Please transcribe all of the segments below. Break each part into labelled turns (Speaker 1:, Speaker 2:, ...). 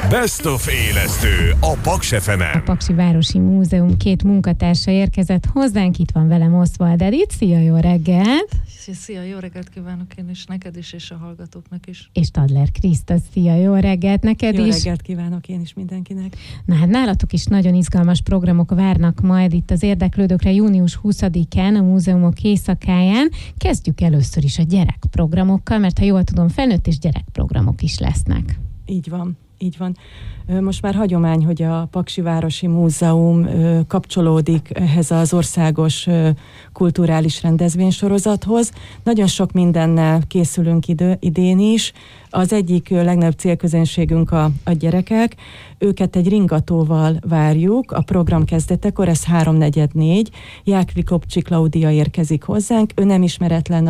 Speaker 1: Best of élesztő a Paks FM-en.
Speaker 2: A Paksi Városi Múzeum két munkatársa érkezett hozzánk, itt van velem Oswald Edith. Szia, jó reggelt!
Speaker 3: Szia, jó reggelt kívánok én is, neked is, és a hallgatóknak is.
Speaker 2: És Tadler Kriszta, szia, jó reggelt neked
Speaker 4: jó
Speaker 2: is!
Speaker 4: Jó reggelt kívánok én is mindenkinek!
Speaker 2: Na hát nálatok is nagyon izgalmas programok várnak majd itt az érdeklődőkre június 20-án, a múzeumok éjszakáján. Kezdjük először is a gyerekprogramokkal, mert ha jól tudom, felnőtt és gyerekprogramok is lesznek.
Speaker 4: Így van. Így van. Most már hagyomány, hogy a Paksi Városi Múzeum kapcsolódik ehhez az országos kulturális rendezvénysorozathoz. Nagyon sok mindennel készülünk idén is. Az egyik legnagyobb célközönségünk a gyerekek. Őket egy ringatóval várjuk. A program kezdetekor, ez 3:44. Jákvikopcsi Klaudia érkezik hozzánk. Ő nem ismeretlen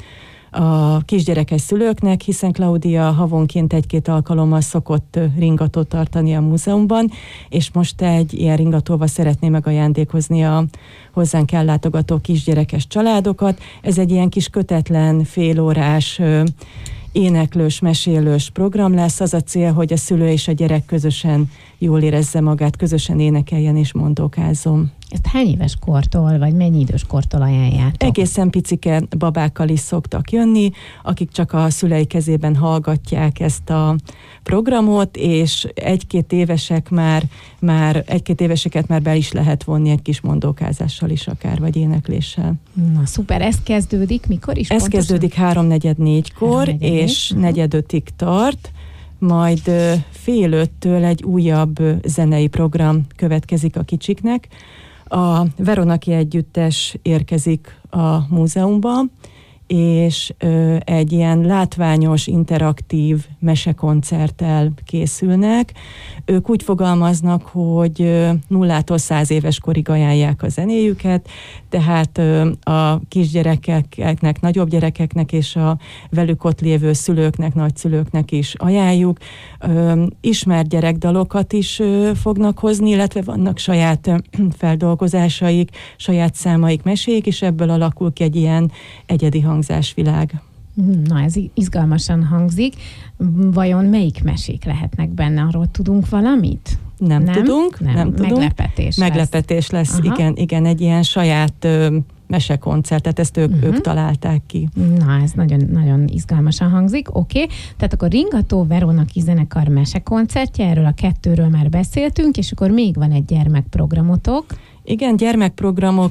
Speaker 4: a kisgyerekes szülőknek, hiszen Klaudia havonként 1-2 alkalommal szokott ringatót tartani a múzeumban, és most egy ilyen ringatóval szeretné megajándékozni a hozzánk ellátogató kisgyerekes családokat. Ez egy ilyen kis kötetlen, félórás, éneklős, mesélős program lesz. Az a cél, hogy a szülő és a gyerek közösen jól érezze magát, közösen énekeljen és mondókázzon.
Speaker 2: Ezt hány éves kortól, vagy mennyi idős kortól ajánljátok? Egészen
Speaker 4: picike babákkal is szoktak jönni, akik csak a szülei kezében hallgatják ezt a programot, és 1-2 évesek már 1-2 éveseket már be is lehet vonni egy kis mondókázással is akár, vagy énekléssel.
Speaker 2: Na szuper, ez kezdődik mikor is?
Speaker 4: Ez pontosan? Kezdődik 3:44-kor, és 4:45-ig tart. Majd 4:30-től egy újabb zenei program következik a kicsiknek. A Veronaki Együttes érkezik a múzeumba, és egy ilyen látványos, interaktív mesekoncerttel készülnek. Ők úgy fogalmaznak, hogy 0-tól 100 éves korig ajánlják a zenéjüket, tehát a kisgyerekeknek, nagyobb gyerekeknek és a velük ott lévő szülőknek, nagyszülőknek is ajánljuk. Ismert gyerekdalokat is fognak hozni, illetve vannak saját feldolgozásaik, saját számaik, meséik, és ebből alakul ki egy ilyen egyedi hangzásvilág.
Speaker 2: Na, ez izgalmasan hangzik. Vajon melyik mesék lehetnek benne? Arról tudunk valamit?
Speaker 4: Nem tudunk.
Speaker 2: Meglepetés
Speaker 4: lesz. Igen, egy ilyen saját mesekoncert, tehát ezt ők találták ki.
Speaker 2: Na, ez nagyon, nagyon izgalmasan hangzik. Oké. Tehát akkor Ringató Veronaki zenekar mesekoncertje, erről a 2-ről már beszéltünk, és akkor még van egy gyermekprogramotok.
Speaker 4: Igen, gyermekprogramok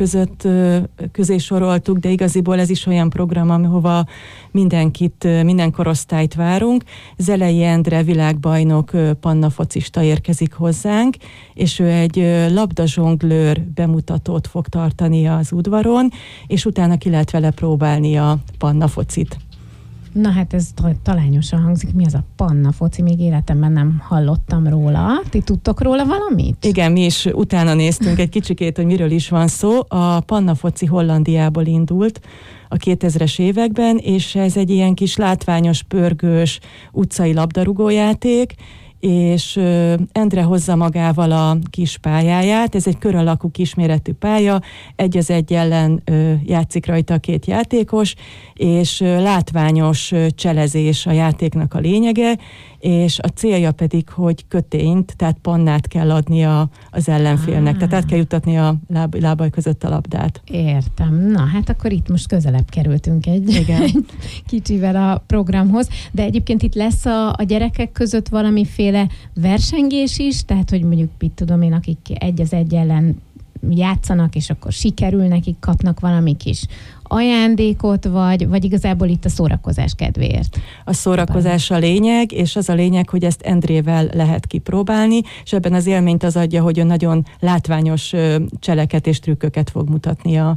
Speaker 4: közé soroltuk, de igaziból ez is olyan program, ahova minden korosztályt várunk. Zelei Endre világbajnok pannafocista érkezik hozzánk, és ő egy labdazsonglőr bemutatót fog tartani az udvaron, és utána ki lehet vele próbálni a pannafocit.
Speaker 2: Na hát ez talányosan hangzik. Mi az a pannafoci? Még életemben nem hallottam róla. Ti tudtok róla valamit?
Speaker 4: Igen, mi is utána néztünk egy kicsikét, hogy miről is van szó. A pannafoci Hollandiából indult a 2000-es években, és ez egy ilyen kis látványos, pörgős utcai labdarúgójáték, és Endre hozza magával a kis pályáját, ez egy kör alakú kisméretű pálya, 1-1 ellen játszik rajta a 2 játékos, és látványos cselezés a játéknak a lényege, és a célja pedig, hogy kötényt, tehát pannát kell adni az ellenfélnek, tehát át kell juttatni a lábai között a labdát.
Speaker 2: Értem. Na, hát akkor itt most közelebb kerültünk egy kicsivel a programhoz, de egyébként itt lesz a gyerekek között valamiféle versengés is, tehát hogy mondjuk, mit tudom én, akik 1-1 ellen játszanak, és akkor sikerül nekik, kapnak valami kis ajándékot, vagy igazából itt a szórakozás kedvéért?
Speaker 4: A szórakozás a lényeg, és az a lényeg, hogy ezt Endrével lehet kipróbálni, és ebben az élményt az adja, hogy nagyon látványos cseleket és trükköket fog mutatni a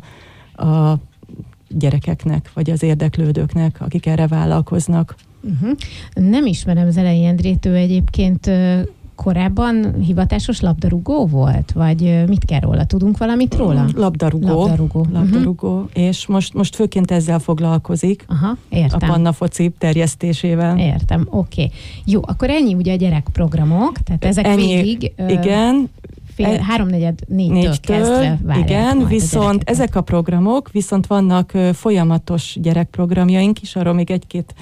Speaker 4: gyerekeknek, vagy az érdeklődőknek, akik erre vállalkoznak.
Speaker 2: Nem ismerem Zelei Endrét, ő egyébként korábban hivatásos labdarúgó volt? Vagy mit kell róla? Tudunk valamit róla?
Speaker 4: Labdarúgó. És most főként ezzel foglalkozik.
Speaker 2: Aha, értem.
Speaker 4: A pannafoci terjesztésével.
Speaker 2: Értem, oké. Jó, akkor ennyi ugye a gyerekprogramok, tehát ezek végig...
Speaker 4: Igen.
Speaker 2: 3-4-től kezdve várják.
Speaker 4: Igen, viszont ezek a programok, viszont vannak folyamatos gyerekprogramjaink is, arról még egy-két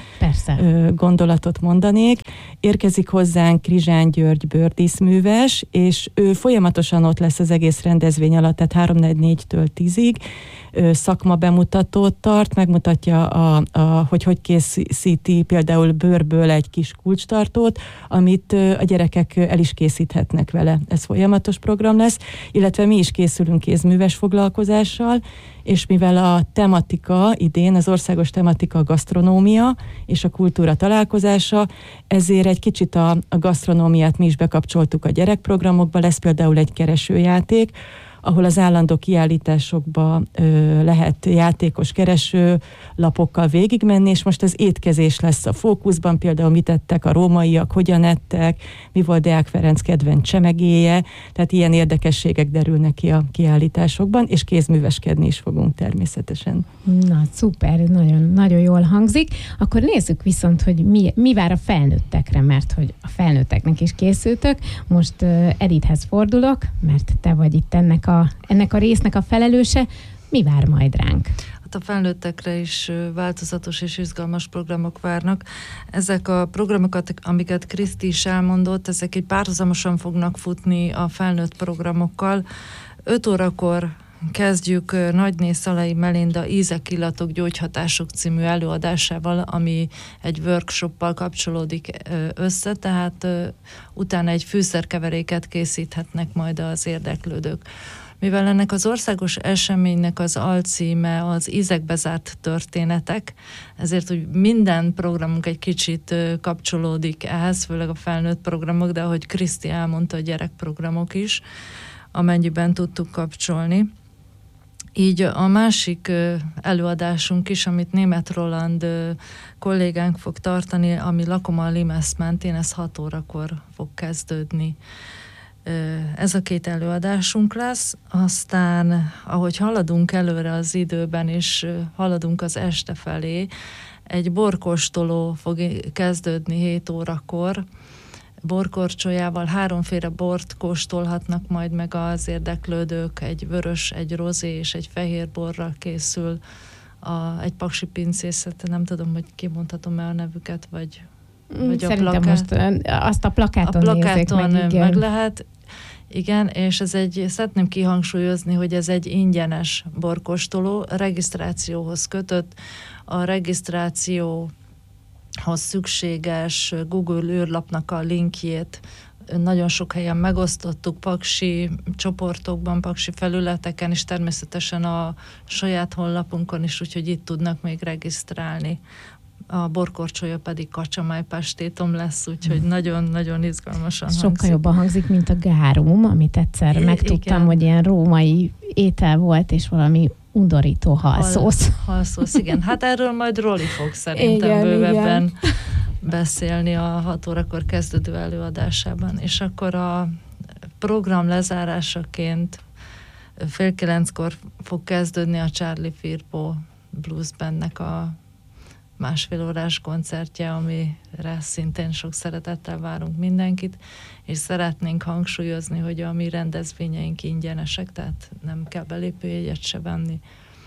Speaker 4: gondolatot mondanék. Érkezik hozzánk Krizsán György bőrdíszműves, és ő folyamatosan ott lesz az egész rendezvény alatt, tehát 3-4-től 10-ig. Szakma bemutatót tart, megmutatja, hogy készíti például bőrből egy kis kulcstartót, amit a gyerekek el is készíthetnek vele. Ez folyamatos program lesz, illetve mi is készülünk kézműves foglalkozással, és mivel a tematika idén, az országos tematika a gasztronómia és a kultúra találkozása, ezért egy kicsit a gasztronómiát mi is bekapcsoltuk a gyerekprogramokba, lesz például egy keresőjáték, ahol az állandó kiállításokba lehet játékos keresőlapokkal végigmenni, és most az étkezés lesz a fókuszban, például mit ettek a rómaiak, hogyan ettek, mi volt Deák Ferenc kedvenc csemegéje, tehát ilyen érdekességek derülnek ki a kiállításokban, és kézműveskedni is fogunk természetesen.
Speaker 2: Na, szuper, nagyon, nagyon jól hangzik. Akkor nézzük viszont, hogy mi vár a felnőttekre, mert hogy a felnőtteknek is készültök. Most Edithez fordulok, mert te vagy itt ennek a résznek a felelőse. Mi vár majd ránk?
Speaker 3: Hát a felnőttekre is változatos és izgalmas programok várnak. Ezek a programokat, amiket Kriszti is elmondott, ezek egy párhuzamosan fognak futni a felnőtt programokkal. 5 órakor kezdjük Nagyné Szalai Melinda Ízek, illatok, gyógyhatások című előadásával, ami egy workshoppal kapcsolódik össze, tehát utána egy fűszerkeveréket készíthetnek majd az érdeklődők. Mivel ennek az országos eseménynek az alcíme az ízekbe zárt történetek, ezért úgy minden programunk egy kicsit kapcsolódik ehhez, főleg a felnőtt programok, de ahogy Kriszti elmondta, a gyerekprogramok is, amennyiben tudtuk kapcsolni. Így a másik előadásunk is, amit Németh Roland kollégánk fog tartani, ami Lakom a Limes mentén, ez 6 órakor fog kezdődni. Ez a 2 előadásunk lesz, aztán ahogy haladunk előre az időben, és haladunk az este felé, egy borkóstoló fog kezdődni 7 órakor, borkorcsolyával 3 féle bort kóstolhatnak majd meg az érdeklődők, egy vörös, egy rozé és egy fehér borral készül egy paksi pincészet, nem tudom, hogy kimondhatom-e a nevüket, vagy
Speaker 2: szerintem most azt a plakáton nézzék
Speaker 3: meg lehet. Igen, és szeretném kihangsúlyozni, hogy ez egy ingyenes borkóstoló, regisztrációhoz kötött, a regisztrációhoz szükséges Google űrlapnak a linkjét nagyon sok helyen megosztottuk, paksi csoportokban, paksi felületeken, és természetesen a saját honlapunkon is, úgyhogy itt tudnak még regisztrálni. A borkorcsolya pedig kacsamájpástétom lesz, úgyhogy nagyon-nagyon izgalmasan hangzik.
Speaker 2: Sokkal jobban hangzik, mint a gárum, amit egyszer megtudtam, hogy ilyen római étel volt, és valami undorító halszósz.
Speaker 3: Halszósz, igen. Hát erről majd Roli fog szerintem bővebben beszélni a 6 órakor kezdődő előadásában. És akkor a program lezárásaként 8:30 fog kezdődni a Charlie Firpo Blues Bandnek a 1,5 órás koncertje, amire szintén sok szeretettel várunk mindenkit, és szeretnénk hangsúlyozni, hogy a mi rendezvényeink ingyenesek, tehát nem kell belépőjegyet se venni.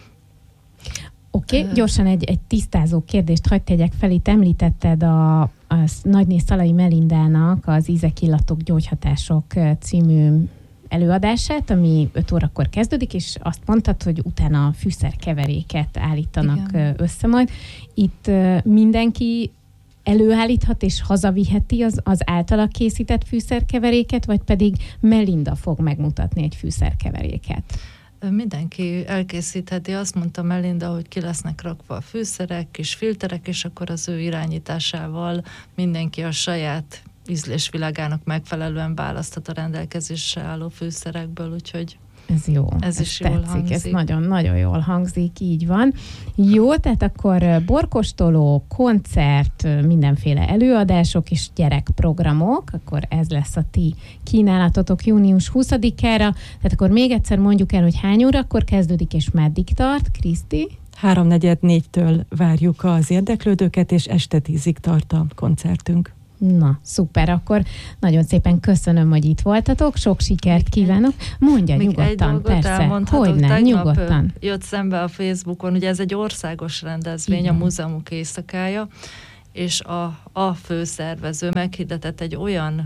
Speaker 2: Oké, gyorsan egy tisztázó kérdést hadd tegyek fel. Itt említetted a Nagyné Szalai Melindának az Ízek, illatok, gyógyhatások című előadását, ami 5 órakor kezdődik, és azt mondtad, hogy utána fűszerkeveréket állítanak össze majd. Itt mindenki előállíthat és hazaviheti az általa készített fűszerkeveréket, vagy pedig Melinda fog megmutatni egy fűszerkeveréket?
Speaker 3: Mindenki elkészítheti, azt mondta Melinda, hogy ki lesznek rakva a fűszerek, kis filterek, és akkor az ő irányításával mindenki a saját ízlésvilágának megfelelően választhat a rendelkezésre álló fűszerekből, úgyhogy
Speaker 2: ez jó.
Speaker 3: Ez is jól
Speaker 2: tetszik,
Speaker 3: hangzik.
Speaker 2: Ez nagyon-nagyon jól hangzik, így van. Jó, tehát akkor borkóstoló, koncert, mindenféle előadások és gyerekprogramok, akkor ez lesz a ti kínálatotok június 20-ára. Tehát akkor még egyszer mondjuk el, hogy hány órakor kezdődik és meddig tart, Kriszti?
Speaker 4: 3-4-től várjuk az érdeklődőket, és este 10-ig tart a koncertünk.
Speaker 2: Na, szuper, akkor nagyon szépen köszönöm, hogy itt voltatok, sok sikert kívánok. Mondja nyugodtan, persze, hogyne, nyugodtan.
Speaker 3: Jött szembe a Facebookon, ugye ez egy országos rendezvény, igen. A Múzeumok Éjszakája, és a főszervező meghirdetett egy olyan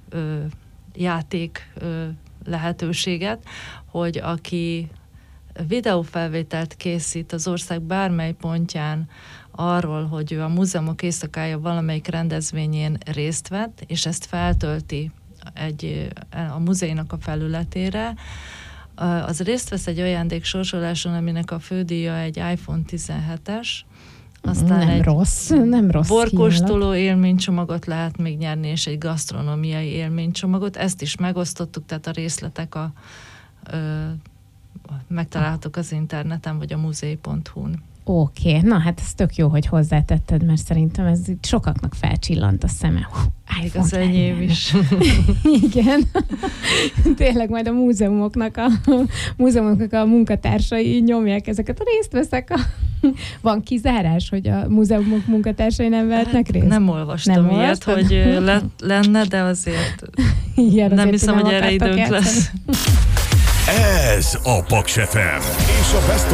Speaker 3: játék lehetőséget, hogy aki videófelvételt készít az ország bármely pontján arról, hogy ő a Múzeumok Éjszakája valamelyik rendezvényén részt vett, és ezt feltölti a múzeumnak a felületére, az részt vesz egy ajándéksorsoláson, aminek a fődíja egy iPhone 17-es, aztán
Speaker 2: nem rossz
Speaker 3: borkóstoló élménycsomagot lehet még nyerni, és egy gasztronómiai élménycsomagot. Ezt is megosztottuk, tehát a részletek megtalálhatók az interneten, vagy a muzei.hu-n.
Speaker 2: Oké, na hát ez tök jó, hogy hozzátetted, mert szerintem ez sokaknak felcsillant a szeme.
Speaker 3: Még az enyém is.
Speaker 2: Igen. Tényleg majd a múzeumoknak a munkatársai nyomják ezeket a részt veszek. Van kizárás, hogy a múzeumok munkatársai nem vehetnek részt?
Speaker 3: Nem olvastam ilyet, hogy lenne, de azért
Speaker 2: igen,
Speaker 3: nem hiszem, hogy erre időnk lesz.
Speaker 1: Ez a Paks FM és a Best